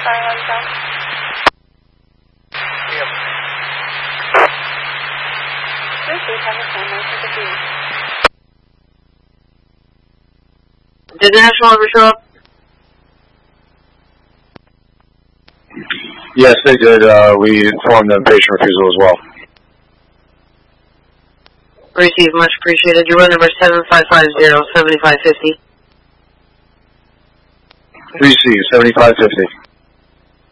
Yep. Did the National ever show up? Yes, they did. We informed them patient refusal as well. Receive, much appreciated. Your room number 7550-7550. Receive, 7550.